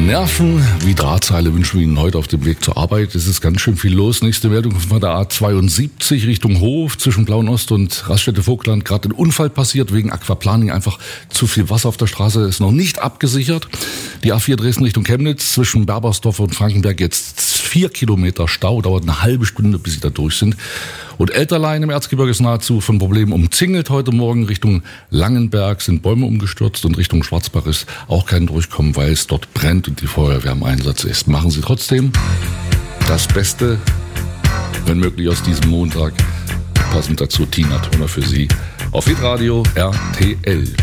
Nerven wie Drahtseile wünschen wir Ihnen heute auf dem Weg zur Arbeit. Es ist ganz schön viel los. Nächste Meldung von der A72 Richtung Hof zwischen Blauenost und Raststätte-Vogtland. Gerade ein Unfall passiert wegen Aquaplaning. Einfach zu viel Wasser auf der Straße, ist noch nicht abgesichert. Die A4 Dresden Richtung Chemnitz zwischen Berbersdorf und Frankenberg jetzt 4 Kilometer Stau. Dauert eine halbe Stunde, bis Sie da durch sind. Und Elterlein im Erzgebirge ist nahezu von Problemen umzingelt. Heute Morgen Richtung Langenberg sind Bäume umgestürzt und Richtung Schwarzbach ist auch kein Durchkommen, weil es dort brennt und die Feuerwehr im Einsatz ist. Machen Sie trotzdem das Beste, wenn möglich, aus diesem Montag. Passend dazu Tina Turner für Sie auf Hitradio RTL.